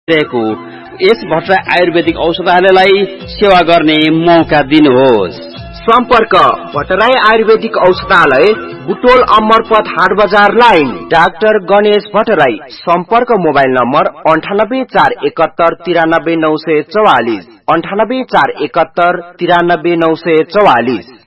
को यस भट्टराई आयुर्वेदिक औषधालयलाई सेवा गर्ने मौका दिनुहोस्। सम्पर्क भट्टराई आयुर्वेदिक औषधालय, बुटोल अमरपथ हाट बजार लाइन, डाक्टर गणेश भट्टराई। सम्पर्क मोबाइल नम्बर 9841793944, 9841793944।